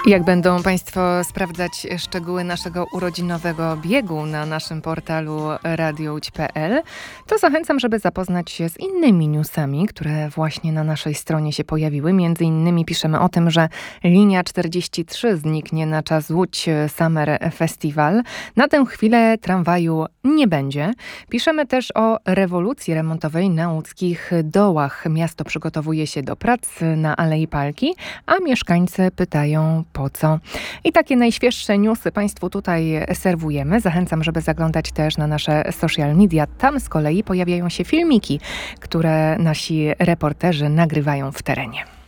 Jak będą Państwo sprawdzać szczegóły naszego urodzinowego biegu na naszym portalu radiołódź.pl, to zachęcam, żeby zapoznać się z innymi newsami, które właśnie na naszej stronie się pojawiły. Między innymi piszemy o tym, że linia 43 zniknie na czas Łódź Summer Festival. Na tę chwilę tramwaju nie będzie. Piszemy też o rewolucji remontowej na łódzkich dołach. Miasto przygotowuje się do prac na Alei Palki, a mieszkańcy pytają, po co. I takie najświeższe newsy Państwu tutaj serwujemy. Zachęcam, żeby zaglądać też na nasze social media. Tam z kolei pojawiają się filmiki, które nasi reporterzy nagrywają w terenie.